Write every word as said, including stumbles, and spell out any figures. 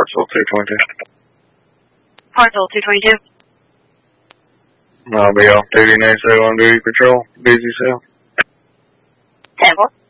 Parcel two twenty-two. Parcel two twenty-two. I'll be off duty next day on duty patrol. Busy cell. ten four.